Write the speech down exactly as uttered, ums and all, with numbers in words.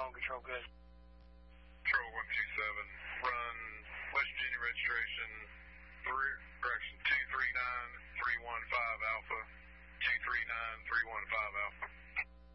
calling control, good. Control one two seven, run West Virginia registration, three, correction, two three nine three one five Alpha, two three nine three one five Alpha.